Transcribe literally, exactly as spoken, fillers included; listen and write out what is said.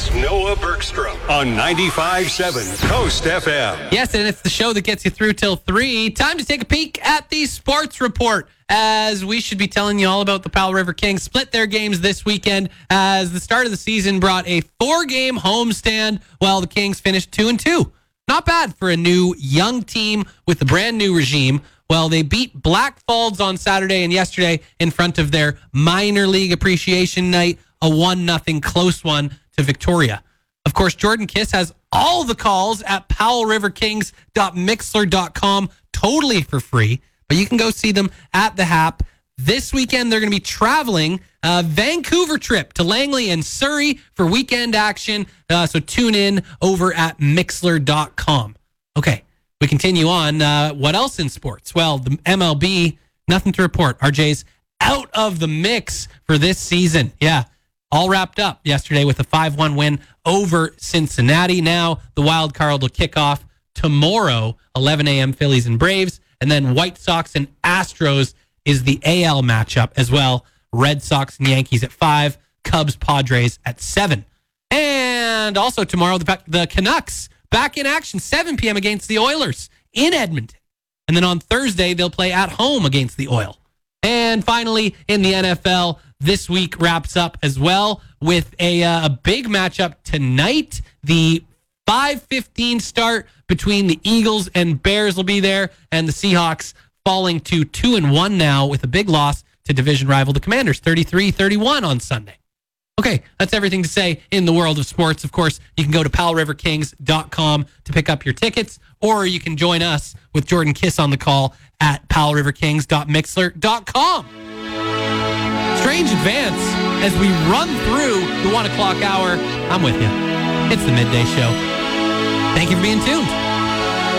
Sports, Noah Bergstrom on ninety-five point seven Coast F M. Yes, and it's the show that gets you through till three. Time to take a peek at the sports report, as we should be telling you all about the Powell River Kings. Split their games this weekend as the start of the season brought a four-game homestand, while the Kings finished two and two. Not bad for a new, young team with a brand-new regime. Well, they beat Blackfalds on Saturday and yesterday in front of their minor league appreciation night, a one nothing close one to Victoria. Of course, Jordan Kiss has all the calls at powell river kings dot mixler dot com totally for free, but you can go see them at the H A P. This weekend, they're going to be traveling a Vancouver trip to Langley and Surrey for weekend action, uh, so tune in over at mixler dot com. Okay. We continue on. Uh, what else in sports? Well, the M L B, nothing to report. R J's out of the mix for this season. Yeah, all wrapped up yesterday with a five one win over Cincinnati. Now the wild card will kick off tomorrow, eleven a.m. Phillies and Braves, and then White Sox and Astros is the A L matchup as well. Red Sox and Yankees at five, Cubs, Padres at seven. And also tomorrow, the, the Canucks back in action, seven p.m. against the Oilers in Edmonton. And then on Thursday, they'll play at home against the Oil. And finally, in the N F L, this week wraps up as well with a, uh, a big matchup tonight. The five fifteen start between the Eagles and Bears will be there, and the Seahawks falling to two and one now with a big loss to division rival the Commanders, thirty-three thirty-one on Sunday. Okay, that's everything to say in the world of sports. Of course, you can go to powell river kings dot com to pick up your tickets, or you can join us with Jordan Kiss on the call at powell river kings dot mixler dot com. Strange advance as we run through the one o'clock hour. I'm with you. It's the midday show. Thank you for being tuned.